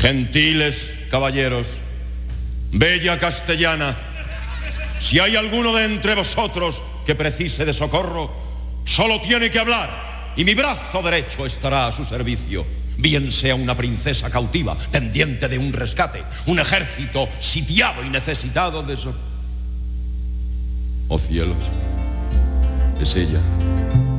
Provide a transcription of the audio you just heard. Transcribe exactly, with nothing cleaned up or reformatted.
Gentiles caballeros, bella castellana, si hay alguno de entre vosotros que precise de socorro, solo tiene que hablar y mi brazo derecho estará a su servicio. Bien sea una princesa cautiva, pendiente de un rescate, un ejército sitiado y necesitado de socorro. Oh cielos, es ella.